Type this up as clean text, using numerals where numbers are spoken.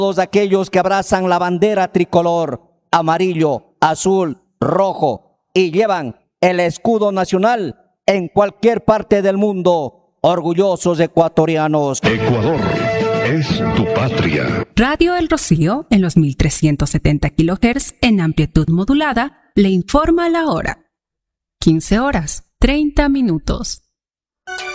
todos aquellos que abrazan la bandera tricolor, amarillo, azul, rojo y llevan el escudo nacional en cualquier parte del mundo, orgullosos ecuatorianos. Ecuador es tu patria. Radio El Rocío, en los 1370 kHz en amplitud modulada, le informa la hora. 15 horas, 30 minutos.